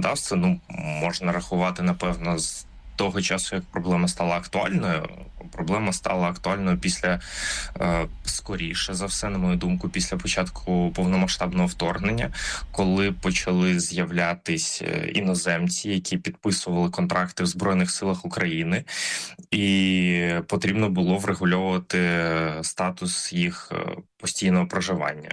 законодавства. Ну, можна рахувати, напевно, з того часу, як проблема стала актуальною. Проблема стала актуальною після, скоріше за все, на мою думку, після початку повномасштабного вторгнення, коли почали з'являтись іноземці, які підписували контракти в Збройних силах України, і потрібно було врегульовувати статус їх постійного проживання.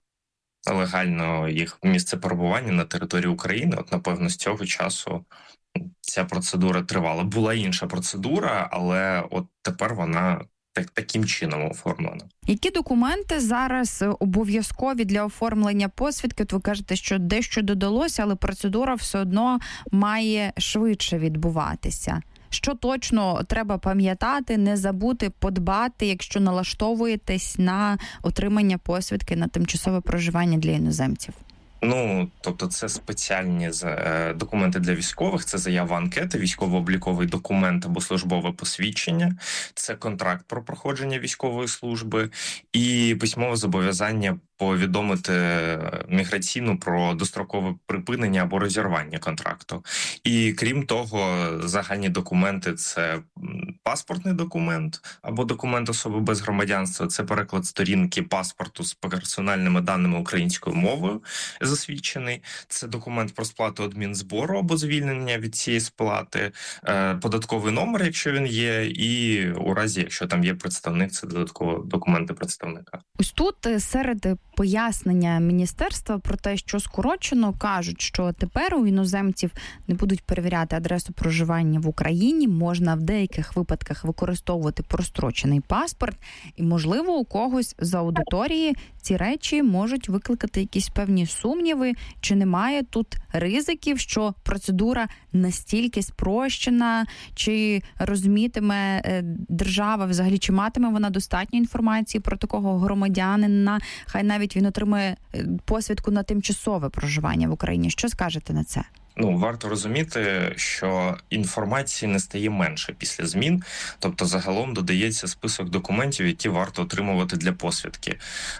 Легально їх місце перебування на території України. От, напевно, з цього часу ця процедура тривала. Була інша процедура, але от тепер вона таким чином оформлена. Які документи зараз обов'язкові для оформлення посвідки? От ви кажете, що дещо додалося, але процедура все одно має швидше відбуватися. Що точно треба пам'ятати, не забути, подбати, якщо налаштовуєтесь на отримання посвідки на тимчасове проживання для іноземців? Ну, тобто це спеціальні документи для військових, це заява анкети, військово-обліковий документ або службове посвідчення, це контракт про проходження військової служби і письмове зобов'язання повідомити міграційну про дострокове припинення або розірвання контракту. І крім того, загальні документи – це паспортний документ або документ особи без громадянства, це переклад сторінки паспорту з персональними даними українською мовою засвідчений, це документ про сплату адмінзбору або звільнення від цієї сплати, податковий номер, якщо він є, і у разі, якщо там є представник, це додатково документи представника. Ось тут серед пояснення міністерства про те, що скорочено, кажуть, що тепер у іноземців не будуть перевіряти адресу проживання в Україні, можна в деяких випадках використовувати прострочений паспорт, і, можливо, у когось з аудиторії ці речі можуть викликати якісь певні сумніви, чи немає тут ризиків, що процедура настільки спрощена, чи розумітиме держава взагалі, чи матиме вона достатньо інформації про такого громадянина, хай навіть він отримує посвідку на тимчасове проживання в Україні. Що скажете на це? Ну, варто розуміти, що інформації не стає менше після змін, тобто загалом додається список документів, які варто отримувати для посвідки,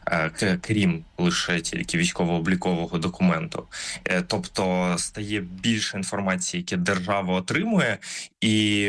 крім лише тільки військово-облікового документу. Тобто стає більше інформації, які держава отримує, і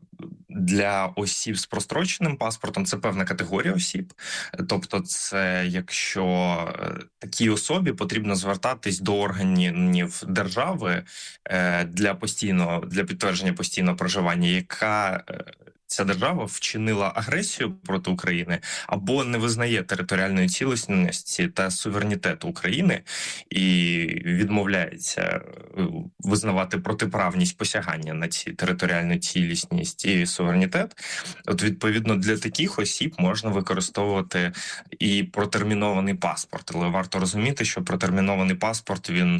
для осіб з простроченим паспортом це певна категорія осіб. Тобто це якщо такій особі потрібно звертатись до органів держави для підтвердження постійного проживання, яка ця держава вчинила агресію проти України або не визнає територіальної цілісності та суверенітету України і відмовляється визнавати протиправність посягання на ці територіальну цілісність і суверенітет. От, відповідно, для таких осіб можна використовувати і протермінований паспорт. Але варто розуміти, що протермінований паспорт, він,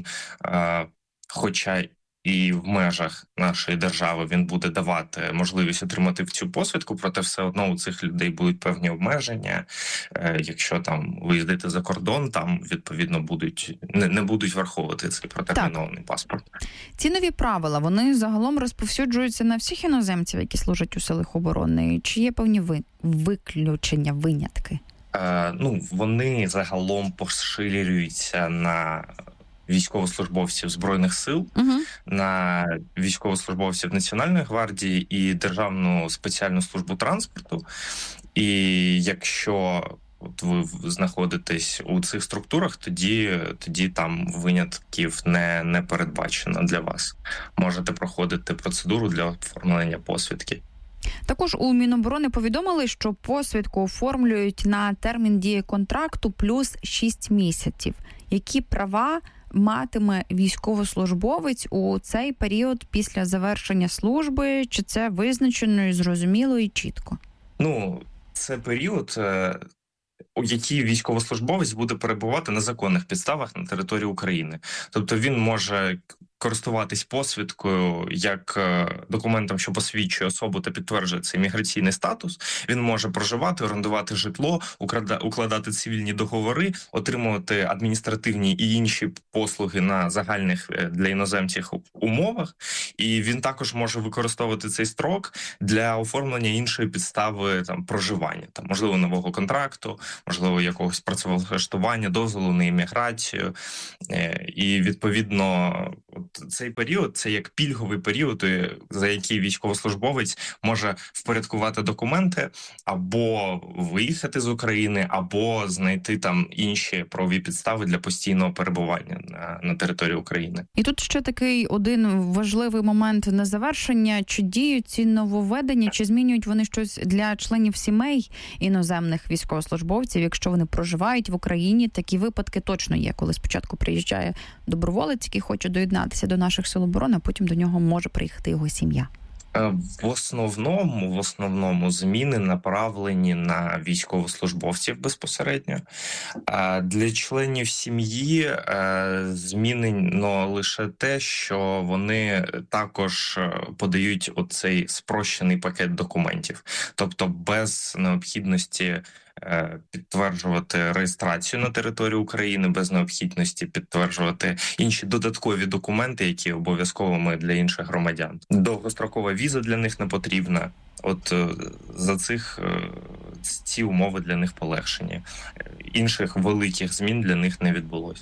хоча і в межах нашої держави він буде давати можливість отримати цю посвідку, проте все одно у цих людей будуть певні обмеження. Якщо там виїздити за кордон, там відповідно не будуть враховувати цей протермінований паспорт. Ці нові правила, вони загалом розповсюджуються на всіх іноземців, які служать у силах оборони? Чи є певні виключення, винятки? Вони загалом поширюються на військовослужбовців Збройних сил, на військовослужбовців Національної гвардії і Державну спеціальну службу транспорту. І якщо ви знаходитесь у цих структурах, тоді там винятків не передбачено для вас. Можете проходити процедуру для оформлення посвідки. Також у Міноборони повідомили, що посвідку оформлюють на термін дії контракту плюс 6 місяців. Які права матиме військовослужбовець у цей період після завершення служби? Чи це визначено і зрозуміло і чітко? Це період, у який військовослужбовець буде перебувати на законних підставах на території України. Тобто він може користуватись посвідкою як документом, що посвідчує особу та підтверджує цей міграційний статус. Він може проживати, орендувати житло, укладати цивільні договори, отримувати адміністративні і інші послуги на загальних для іноземців умовах. І він також може використовувати цей строк для оформлення іншої підстави проживання, можливо, нового контракту, можливо, якогось працевлаштування, дозволу на імміграцію. І, відповідно, цей період, це як пільговий період, за який військовослужбовець може впорядкувати документи, або виїхати з України, або знайти там інші правові підстави для постійного перебування на території України. І тут ще такий один важливий момент на завершення. Чи діють ці нововведення, чи змінюють вони щось для членів сімей іноземних військовослужбовців, якщо вони проживають в Україні? Такі випадки точно є, коли спочатку приїжджає доброволець, який хоче доєднатися до наших сил оборони, а потім до нього може приїхати його сім'я. В основному зміни направлені на військовослужбовців безпосередньо. А для членів сім'ї змінено лише те, що вони також подають оцей спрощений пакет документів. Тобто без необхідності підтверджувати реєстрацію на території України, без необхідності підтверджувати інші додаткові документи, які обов'язковими для інших громадян. Довгострокова віза для них не потрібна. От за ці умови для них полегшені. Інших великих змін для них не відбулось.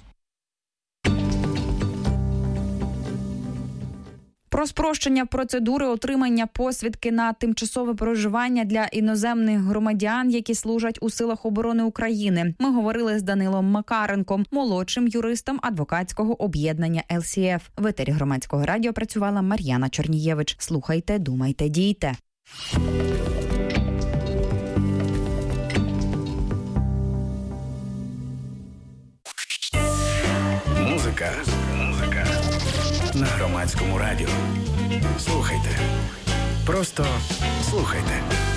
Про спрощення процедури отримання посвідки на тимчасове проживання для іноземних громадян, які служать у силах оборони України, ми говорили з Данилом Макаренком, молодшим юристом адвокатського об'єднання LCF. В етері Громадського радіо працювала Мар'яна Чернієвич. Слухайте, думайте, дійте. Музика на Громадському радіо. Слухайте. Просто слухайте.